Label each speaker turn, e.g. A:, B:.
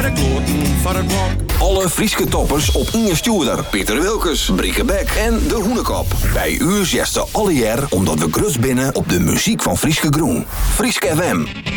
A: de kloten van het blok.
B: Alle Frieske toppers op Inge Stuurder, Pieter Wilkes, Brieke Beck en De Hoenekop. Bij u zegt ze alle jaar omdat we grus binnen op de muziek van Frieske Groen. Frieske FM.